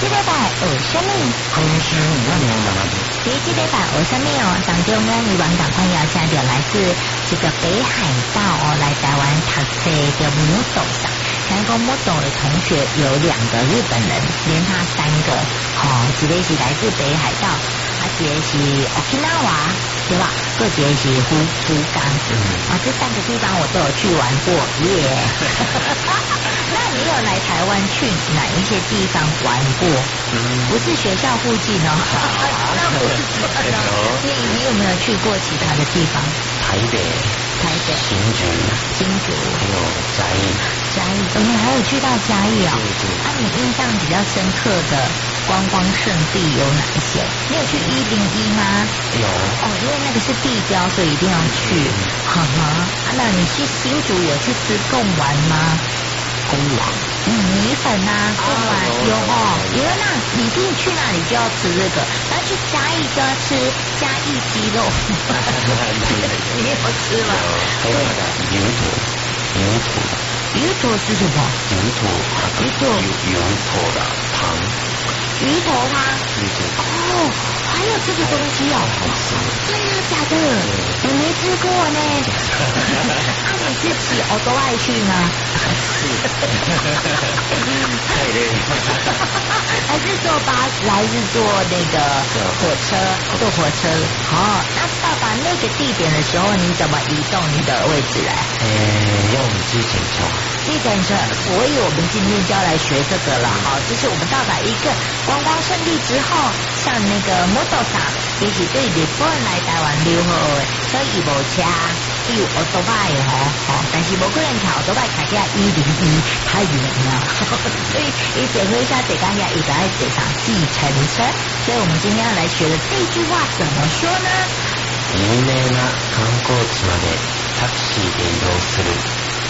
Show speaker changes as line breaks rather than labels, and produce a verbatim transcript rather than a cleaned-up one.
这礼拜学什么？
今週何を学ぶ？
第一礼拜学什么哦？当中呢，以往赶快要加点来自这个北海道哦，来台湾读册的母斗上。台湾母斗的同学有两个日本人，连他三个，哦，一个是来自北海道，啊，一个是 Okinawa， 对吧？各节是福福冈，啊，这三个地方我都有去玩过，耶、yeah 。那你有来台湾去哪一些地方玩过？嗯、不是学校附近哦，那不是哦。你你有没有去过其他的地方？
台北、
台北、
新竹、
新竹，
还有嘉义。
嘉义，你还有去到嘉义哦？
对对。
啊，你印象比较深刻的观光胜地有哪一些？你有去一零一吗？
有。
哦，因为那个是地标，所以一定要去。好吗？啊，那你去新竹有去吃贡丸吗？
贡丸，
嗯，米粉啊，贡丸、啊、有哦，因为那你一定去那里就要吃这个，然后去嘉义就要吃嘉义鸡肉，你有吃吗？
还有那个牛肚，牛肚，
鱼头是什么？
牛肚，
鱼头，
牛头的汤，
鱼头汤，
鱼头，
哦，还有这个东西哦，
好吃，
真的假的？我没吃过呢。啊，你是骑欧多爱去吗？
太累了。
还是坐巴士，还是坐那个火车？坐火车。哦，那到达那个地点的时候，你怎么移动你的位置来？
呃，用自行车。
自行车，所以我们今天就要来学这个了。好，就是我们到达一个观光胜地之后，像那个摩托车，也是对日本来台湾旅游的，所以无车。有奥多拜哦，哦，但是无可能骑奥多拜开起来一零一太远了，所以你坐回家坐到遐，伊就要坐上计程车。所以我们今天要来学的这句话怎么说呢？
有名な観光地までタクシーで移動する。